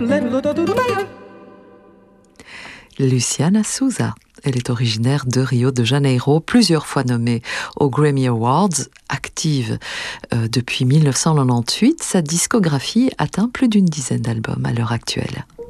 Luciana Souza. Elle est originaire de Rio de Janeiro, plusieurs fois nommée aux Grammy Awards, active depuis 1998. Sa discographie atteint plus d'une dizaine d'albums à l'heure actuelle.